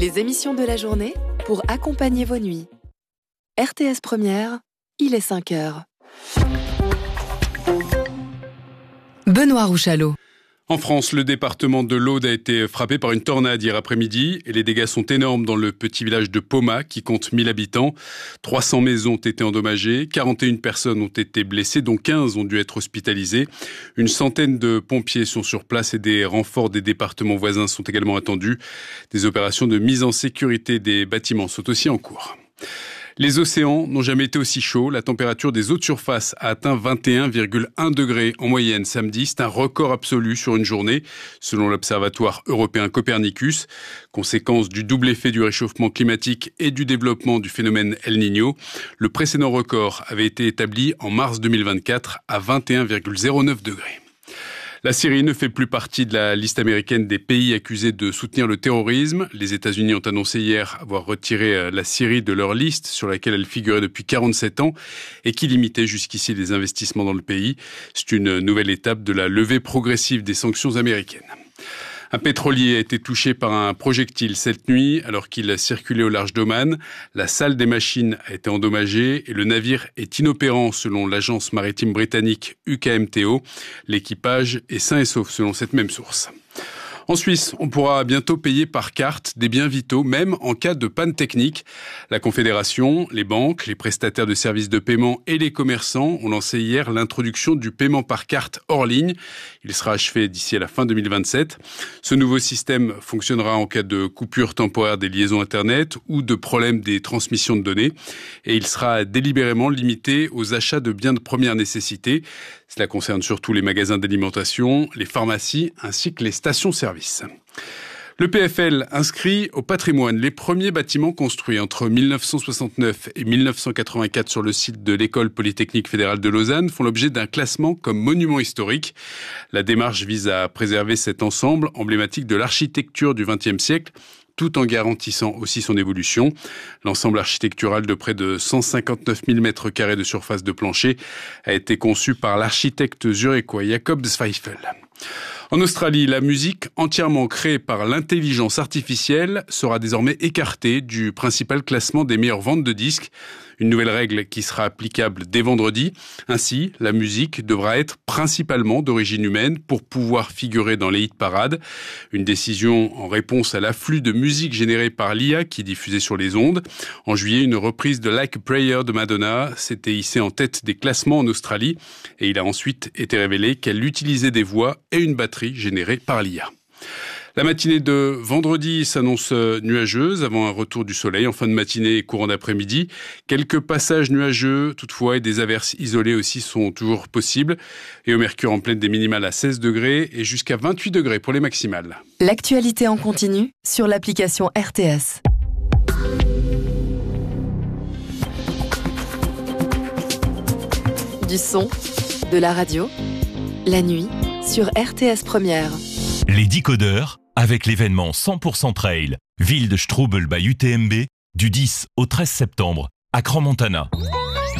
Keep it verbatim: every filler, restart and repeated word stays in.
Les émissions de la journée pour accompagner vos nuits. R T S Première, il est cinq heures. Benoît Rouchalot. En France, le département de l'Aude a été frappé par une tornade hier après-midi et les dégâts sont énormes dans le petit village de Pomat qui compte mille habitants. trois cents maisons ont été endommagées, quarante et une personnes ont été blessées, dont quinze ont dû être hospitalisées. Une centaine de pompiers sont sur place et des renforts des départements voisins sont également attendus. Des opérations de mise en sécurité des bâtiments sont aussi en cours. Les océans n'ont jamais été aussi chauds. La température des eaux de surface a atteint vingt et un virgule un degrés en moyenne samedi. C'est un record absolu sur une journée, selon l'Observatoire européen Copernicus. Conséquence du double effet du réchauffement climatique et du développement du phénomène El Niño. Le précédent record avait été établi en mars deux mille vingt-quatre à vingt et un virgule zéro neuf degrés. La Syrie ne fait plus partie de la liste américaine des pays accusés de soutenir le terrorisme. Les États-Unis ont annoncé hier avoir retiré la Syrie de leur liste sur laquelle elle figurait depuis quarante-sept ans et qui limitait jusqu'ici les investissements dans le pays. C'est une nouvelle étape de la levée progressive des sanctions américaines. Un pétrolier a été touché par un projectile cette nuit alors qu'il circulait au large d'Oman. La salle des machines a été endommagée et le navire est inopérant selon l'agence maritime britannique U K M T O. L'équipage est sain et sauf selon cette même source. En Suisse, on pourra bientôt payer par carte des biens vitaux, même en cas de panne technique. La Confédération, les banques, les prestataires de services de paiement et les commerçants ont lancé hier l'introduction du paiement par carte hors ligne. Il sera achevé d'ici à la fin deux mille vingt-sept. Ce nouveau système fonctionnera en cas de coupure temporaire des liaisons Internet ou de problème des transmissions de données. Et il sera délibérément limité aux achats de biens de première nécessité. Cela concerne surtout les magasins d'alimentation, les pharmacies ainsi que les stations-service. Le P F L inscrit au patrimoine les premiers bâtiments construits entre mille neuf cent soixante-neuf et mille neuf cent quatre-vingt-quatre sur le site de l'École polytechnique fédérale de Lausanne font l'objet d'un classement comme monument historique. La démarche vise à préserver cet ensemble emblématique de l'architecture du vingtième siècle, tout en garantissant aussi son évolution. L'ensemble architectural de près de cent cinquante-neuf mille mètres carrés de surface de plancher a été conçu par l'architecte zurichois Jakob Zweifel. En Australie, la musique entièrement créée par l'intelligence artificielle sera désormais écartée du principal classement des meilleures ventes de disques. Une nouvelle règle qui sera applicable dès vendredi. Ainsi, la musique devra être principalement d'origine humaine pour pouvoir figurer dans les hit-parades. Une décision en réponse à l'afflux de musique générée par l'I A qui diffusait sur les ondes. En juillet, une reprise de Like a Prayer de Madonna s'était hissée en tête des classements en Australie. Et il a ensuite été révélé qu'elle utilisait des voix et une batterie générée par l'I A. La matinée de vendredi s'annonce nuageuse avant un retour du soleil en fin de matinée et courant d'après-midi. Quelques passages nuageux toutefois et des averses isolées aussi sont toujours possibles. Et au mercure en pleine des minimales à seize degrés et jusqu'à vingt-huit degrés pour les maximales. L'actualité en continu sur l'application R T S. Du son, de la radio, la nuit sur R T S Première. Les décodeurs avec l'événement cent pour cent Trail, ville de Strubel by U T M B, du dix au treize septembre, à Crans-Montana.